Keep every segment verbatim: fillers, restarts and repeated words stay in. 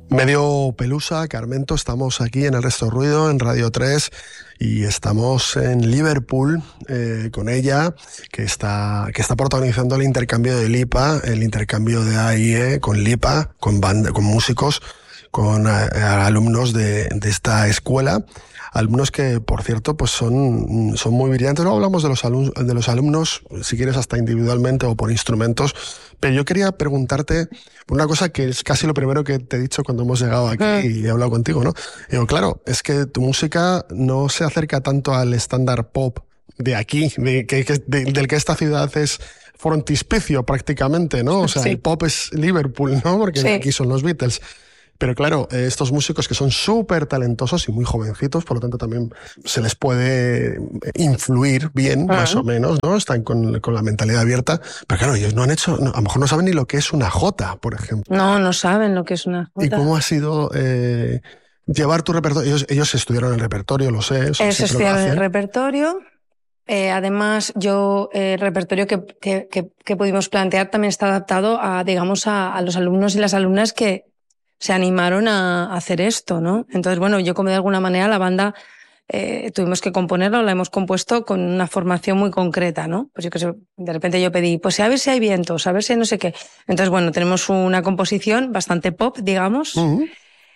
Medio Pelusa, Carmento, estamos aquí en El Resto Ruido, en Radio tres, y estamos en Liverpool eh, con ella, que está, que está protagonizando el intercambio de Lipa, el intercambio de A I E con Lipa, con, banda, con músicos, con a, a alumnos de, de esta escuela. Alumnos que, por cierto, pues son, son muy brillantes. Luego hablamos de los, alumnos, de los alumnos, si quieres, hasta individualmente o por instrumentos. Pero yo quería preguntarte una cosa que es casi lo primero que te he dicho cuando hemos llegado aquí mm. y he hablado contigo, ¿no? Digo, claro, es que tu música no se acerca tanto al estándar pop de aquí, de, que, de, del que esta ciudad es frontispicio prácticamente, ¿no? O sea, sí. El pop es Liverpool, ¿no? Porque sí. Aquí son los Beatles. Pero claro, estos músicos que son súper talentosos y muy jovencitos, por lo tanto también se les puede influir bien, uh-huh. más o menos, ¿no? Están con, con la mentalidad abierta. Pero claro, ellos no han hecho, no, a lo mejor no saben ni lo que es una jota, por ejemplo. No, no saben lo que es una jota. ¿Y cómo ha sido eh, llevar tu repertorio? Ellos, ellos estudiaron el repertorio, lo sé. Ellos estudiaron el repertorio. Eh, además, yo, eh, el repertorio que, que, que, que pudimos plantear también está adaptado a, digamos, a, a los alumnos y las alumnas que se animaron a hacer esto, ¿no? Entonces, bueno, yo como de alguna manera la banda eh, tuvimos que componerla, la hemos compuesto con una formación muy concreta, ¿no? Pues yo que sé, de repente yo pedí, pues a ver si hay vientos, a ver si hay no sé qué. Entonces, bueno, tenemos una composición bastante pop, digamos. Uh-huh.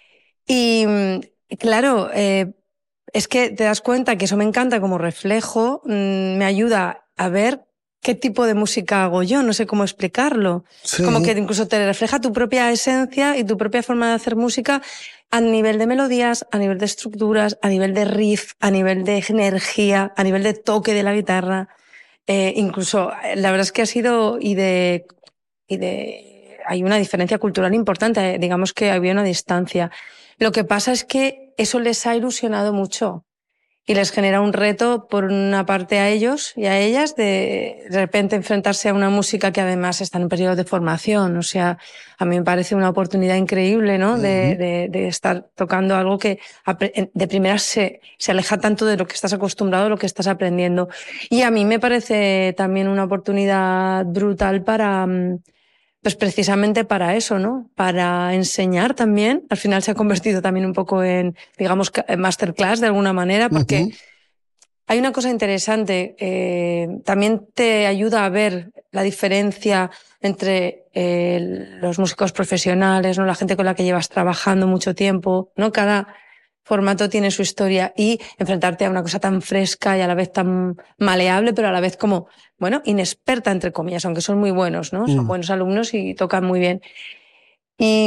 Y, y claro, eh, es que te das cuenta que eso me encanta como reflejo, mmm, me ayuda a ver qué tipo de música hago yo, no sé cómo explicarlo. Sí. Como que incluso te refleja tu propia esencia y tu propia forma de hacer música a nivel de melodías, a nivel de estructuras, a nivel de riff, a nivel de energía, a nivel de toque de la guitarra. Eh, incluso, la verdad es que ha sido, y de, y de, hay una diferencia cultural importante, digamos que había una distancia. Lo que pasa es que eso les ha ilusionado mucho. Y les genera un reto, por una parte, a ellos y a ellas, de de repente enfrentarse a una música que además está en un periodo de formación. O sea, a mí me parece una oportunidad increíble, ¿no? De, de, de estar tocando algo que de primeras se, se aleja tanto de lo que estás acostumbrado, de lo que estás aprendiendo. Y a mí me parece también una oportunidad brutal para... Pues precisamente para eso, ¿no? Para enseñar también. Al final se ha convertido también un poco en, digamos, masterclass de alguna manera, porque uh-huh. hay una cosa interesante. Eh, también te ayuda a ver la diferencia entre eh, los músicos profesionales, ¿no? La gente con la que llevas trabajando mucho tiempo, ¿no? Cada formato tiene su historia, y enfrentarte a una cosa tan fresca y a la vez tan maleable, pero a la vez como, bueno, inexperta, entre comillas, aunque son muy buenos, ¿no? Mm. Son buenos alumnos y tocan muy bien. Y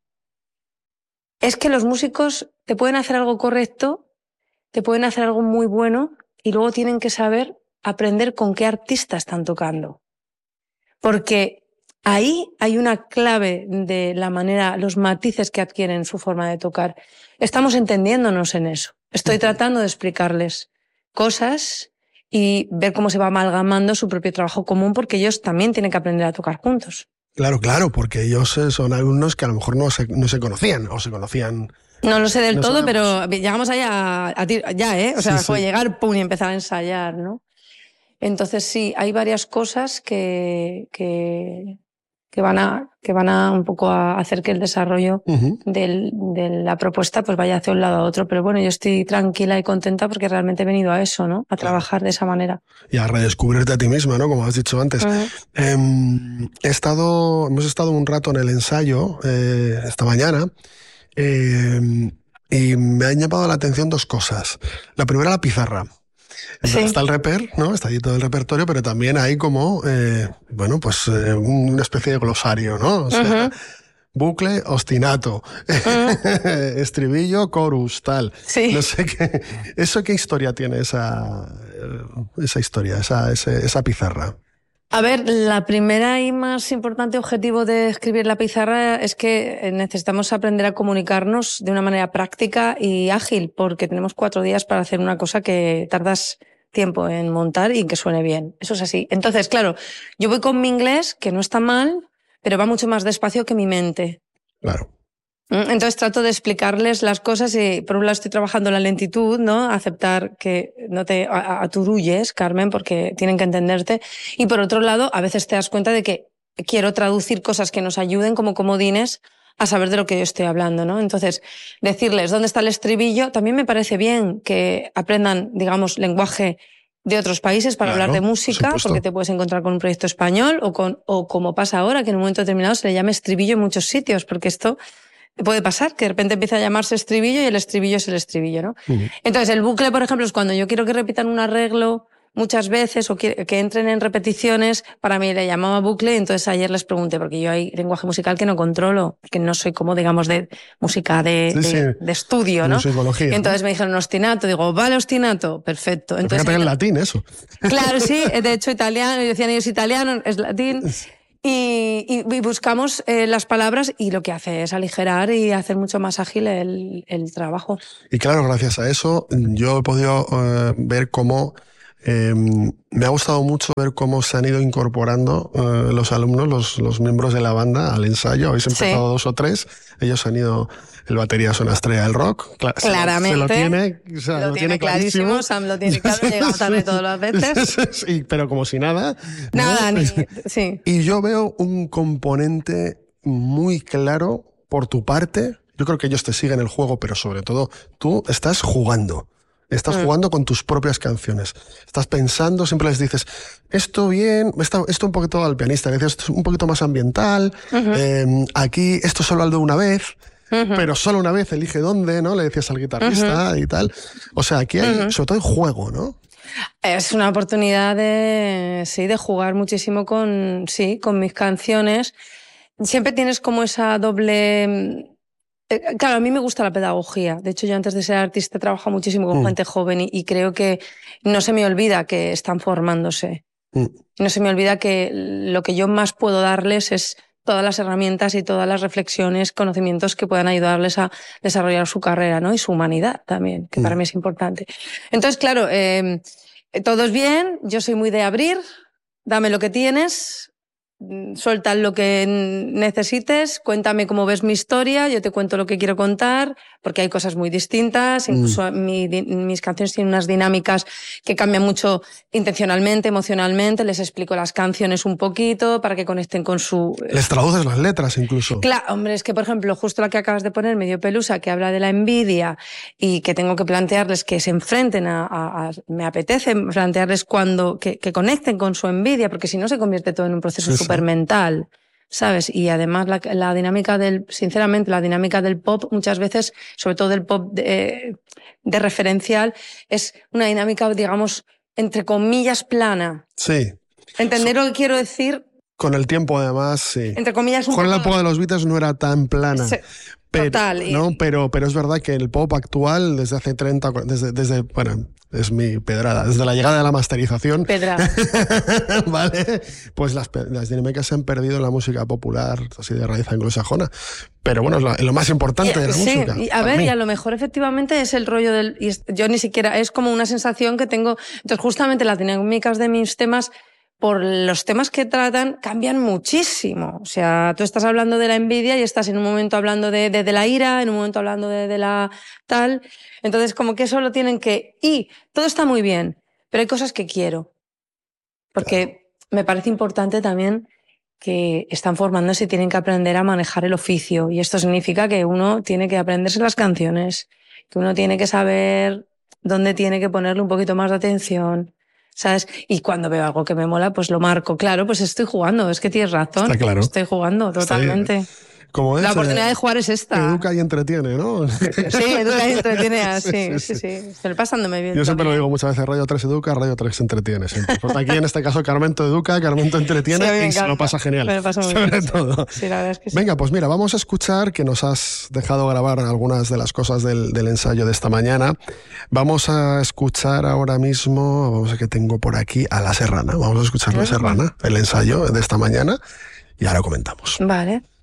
es que los músicos te pueden hacer algo correcto, te pueden hacer algo muy bueno, y luego tienen que saber aprender con qué artista están tocando. Porque ahí hay una clave de la manera, los matices que adquieren su forma de tocar. Estamos entendiéndonos en eso. Estoy tratando de explicarles cosas y ver cómo se va amalgamando su propio trabajo común, porque ellos también tienen que aprender a tocar juntos. Claro, claro, porque ellos son alumnos que a lo mejor no se, no se conocían o se conocían... No lo sé del no todo, sabemos. Pero llegamos ahí a, a, a ya, ¿eh? O sea, sí, fue sí. Llegar, pum, y empezar a ensayar, ¿no? Entonces sí, hay varias cosas que... que que van a que van a un poco a hacer que el desarrollo uh-huh. del, de la propuesta pues vaya hacia un lado a otro. Pero bueno, yo estoy tranquila y contenta porque realmente he venido a eso, ¿no? A claro. trabajar de esa manera. Y a redescubrirte a ti misma, ¿no? Como has dicho antes. Uh-huh. Eh, he estado, hemos estado un rato en el ensayo eh, esta mañana eh, y me han llamado la atención dos cosas. La primera, la pizarra. Sí. Está el reper, ¿no? Está allí todo el repertorio, pero también hay como, eh, bueno, pues eh, una especie de glosario, ¿no? O sea, uh-huh. bucle, ostinato, uh-huh. estribillo, chorus, tal. Sí. No sé qué. ¿Eso qué historia tiene esa, esa historia, esa, esa, esa pizarra? A ver, la primera y más importante objetivo de escribir la pizarra es que necesitamos aprender a comunicarnos de una manera práctica y ágil, porque tenemos cuatro días para hacer una cosa que tardas tiempo en montar y que suene bien. Eso es así. Entonces, claro, yo voy con mi inglés, que no está mal, pero va mucho más despacio que mi mente. Claro. Entonces trato de explicarles las cosas y por un lado estoy trabajando la lentitud, ¿no? Aceptar que no te aturulles, Carmen, porque tienen que entenderte. Y por otro lado, a veces te das cuenta de que quiero traducir cosas que nos ayuden como comodines a saber de lo que yo estoy hablando, ¿no? Entonces, decirles dónde está el estribillo, también me parece bien que aprendan, digamos, lenguaje de otros países para Claro, hablar de música, por porque te puedes encontrar con un proyecto español o, con, o como pasa ahora, que en un momento determinado se le llame estribillo en muchos sitios, porque esto puede pasar, que de repente empieza a llamarse estribillo y el estribillo es el estribillo, ¿no? Uh-huh. Entonces, el bucle, por ejemplo, es cuando yo quiero que repitan un arreglo muchas veces o que, que entren en repeticiones, para mí le llamaba bucle, y entonces ayer les pregunté, porque yo hay lenguaje musical que no controlo, que no soy como, digamos, de música de, sí, de, sí. de estudio, ¿no? Musicología, y entonces ¿no? me dijeron ostinato, digo, vale, ostinato, perfecto. Entonces, fíjate que en latín eso. Claro, sí, de hecho italiano, decían ellos italiano, es latín. Y, y, y buscamos eh, las palabras y lo que hace es aligerar y hacer mucho más ágil el, el trabajo. Y claro, gracias a eso yo he podido uh, ver cómo Eh, me ha gustado mucho ver cómo se han ido incorporando eh, los alumnos, los, los miembros de la banda al ensayo. Habéis empezado sí. dos o tres, ellos han ido, el batería es una estrella del rock. Cla- Claramente. Se lo tiene, o sea, lo, lo tiene, tiene clarísimo. clarísimo. Sam lo tiene claro, llega tarde todas las veces. Sí, pero como si nada. Nada, ¿no? ni, sí. Y yo veo un componente muy claro por tu parte. Yo creo que ellos te siguen el juego, pero sobre todo tú estás jugando. Estás mm. jugando con tus propias canciones. Estás pensando, siempre les dices, esto bien, esto, esto un poquito al pianista, le dices, esto es un poquito más ambiental, uh-huh. eh, aquí esto solo hazlo una vez, uh-huh. pero solo una vez elige dónde, ¿no? Le decías al guitarrista uh-huh. y tal. O sea, aquí hay, uh-huh. sobre todo hay juego, ¿no? Es una oportunidad de, sí, de jugar muchísimo con, sí, con mis canciones. Siempre tienes como esa doble... Claro, a mí me gusta la pedagogía. De hecho, yo antes de ser artista he trabajado muchísimo con mm. gente joven y, y creo que no se me olvida que están formándose. Mm. No se me olvida que lo que yo más puedo darles es todas las herramientas y todas las reflexiones, conocimientos que puedan ayudarles a desarrollar su carrera, ¿no? Y su humanidad también, que mm. para mí es importante. Entonces, claro, eh, todo es bien, yo soy muy de abrir, dame lo que tienes... Suelta lo que necesites, cuéntame cómo ves mi historia, yo te cuento lo que quiero contar, porque hay cosas muy distintas, incluso mm. mi, mis canciones tienen unas dinámicas que cambian mucho intencionalmente, emocionalmente, les explico las canciones un poquito para que conecten con su... Les traduces las letras incluso. Claro, hombre, es que por ejemplo, justo la que acabas de poner, Medio Pelusa, que habla de la envidia y que tengo que plantearles que se enfrenten a... a, a me apetece plantearles cuando, que, que conecten con su envidia, porque si no se convierte todo en un proceso sí, súper mental, ¿sabes? Y además la, la dinámica del, sinceramente, la dinámica del pop muchas veces, sobre todo del pop de, de referencial, es una dinámica, digamos, entre comillas, plana. Sí. ¿Entender so, lo que quiero decir? Con el tiempo, además, sí. Entre comillas, un Con poco... la época de los Beatles no era tan plana. Sí. Pero, Total. ¿no? pero, pero es verdad que el pop actual, desde hace treinta, desde, desde, bueno, es mi pedrada, desde la llegada de la masterización. Pedrada. Vale, pues las, las dinámicas se han perdido en la música popular, así de raíz anglosajona. Pero bueno, es lo, es lo más importante y, de la sí, música. Y a ver, mí. y a lo mejor efectivamente es el rollo del, y yo ni siquiera, es como una sensación que tengo, entonces justamente las dinámicas de mis temas, por los temas que tratan, cambian muchísimo. O sea, tú estás hablando de la envidia y estás en un momento hablando de, de, de la ira, en un momento hablando de, de la tal. Entonces, como que eso lo tienen que... Y todo está muy bien, pero hay cosas que quiero. Porque claro. me parece importante también que están formándose y tienen que aprender a manejar el oficio. Y esto significa que uno tiene que aprenderse las canciones, que uno tiene que saber dónde tiene que ponerle un poquito más de atención, ¿sabes? Y cuando veo algo que me mola, pues lo marco. Claro, pues estoy jugando, es que tienes razón. Está claro. Estoy jugando, totalmente. Como es, la oportunidad eh, de jugar es esta. Educa y entretiene, ¿no? Sí, educa y entretiene así, sí, sí, sí. Estoy pasándome bien. Yo siempre también. lo digo muchas veces, Radio tres educa, Radio tres entretiene. Siempre. Porque aquí en este caso Carmento educa, Carmento entretiene sí, y se lo pasa genial. Me pasa muy sobre bien. todo. Sí, la verdad es que sí. Venga, pues mira, vamos a escuchar, que nos has dejado grabar algunas de las cosas del, del ensayo de esta mañana. Vamos a escuchar ahora mismo, vamos a ver qué tengo por aquí, a La Serrana. Vamos a escuchar La Serrana, el ensayo de esta mañana, y ahora comentamos. Vale.